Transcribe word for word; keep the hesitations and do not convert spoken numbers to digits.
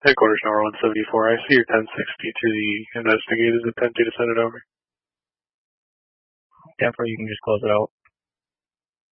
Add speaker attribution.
Speaker 1: Headquarters number one seventy-four. I see your ten sixty to the investigators attempting to send it over.
Speaker 2: ten four, you can just close it out.